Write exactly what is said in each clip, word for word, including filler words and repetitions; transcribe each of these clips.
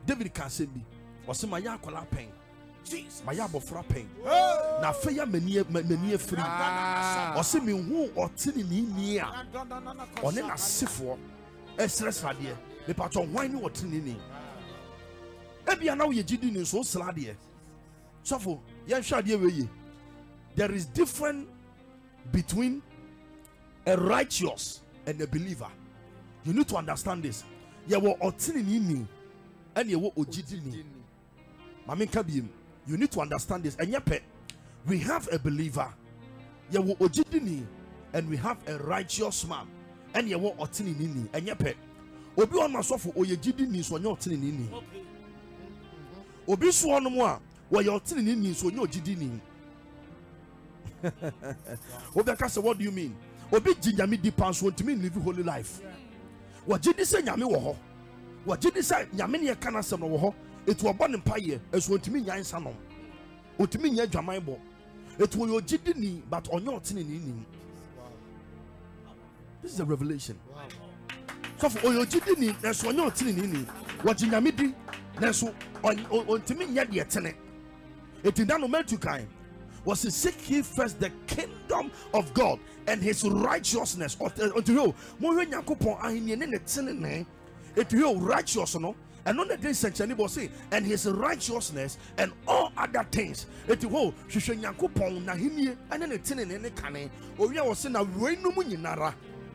David can say me or say my yakola pain. My yabofra pain. Na feya many many free. Or say me who or tini near. Or then a sifo. Esres radie. The patron wine or tini. Ebia now ye jidin so sladie. So for yan shadie we. There is different between a righteous and a believer. You need to understand this. You were otini and you were ojidini. Mami kabim. You need to understand this. And yet, we have a believer. You were ojidini and we have a righteous man. And you were otini nini. And yet, obi on myself oyejidini so nyo otini nini. Obi so on moi where you otini nini so nyo ojidini. Obi say, what do you mean? Obi jinyami depends want to mean live holy life. What did you say? Nyami woho. What did you say? Nyami ni kana sem no woho. It was born in paye. It want to mean nyan sanom. It to mean nyadwamai bo. It will your jidini but on your tin ni. This is a revelation. So for your jidini, that's on your tin ni. What jinyami di? That's on on to mean nyadi etene. It in that moment to kind. Was to seek ye first the kingdom of God and his righteousness. Unto you, more when Yakupon ahinie ne tene, it you righteous no, and on the day century was say, and his righteousness and all other things. It you Shishan Yakupon nahinie and then a tene ne cane, or ya was in a rain no muninara.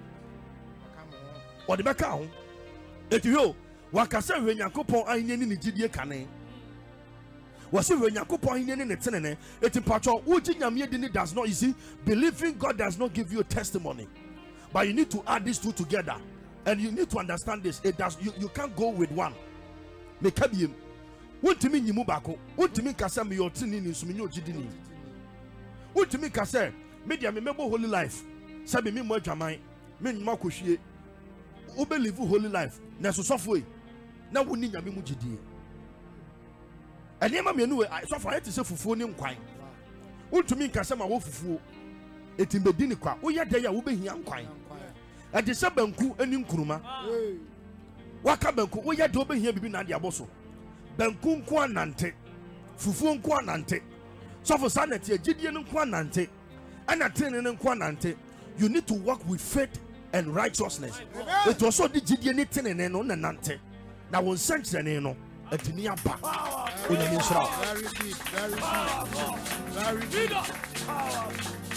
Or the back it you Wakasa when Yakupon ahinie ni jidie cane. Was it when Yakupon in the tenene? It in patron, Ujinyami does not, you see, believing God does not give you a testimony. But you need to add these two together. And you need to understand this. It does you, you can't go with one. Mekabim. What to mean you mubako? What to mean Kasam your tinin is Minyo Jidini? What to mean Kase? Media remember holy life. Sabi me more jamai. Men Makushi. Ube live holy life. Naso software. Now we need Yamimu Jidi. And yema me no so for it say fufuo ni nkwan untumi nka se ma wo fufuo etimbe ni kwa wo ya da ya wo behia nkwan e de se banku ani nkuruma waka banku wo ya da wo behia bibi na de aboso banku nko anante fufuo nko anante so for sanity agidie nko anante ana tene nko anante. You need to walk with faith and righteousness. It also the gidie ni tene no na nante na won sense no Etinia back. Very deep, very deep, very deep, very deep.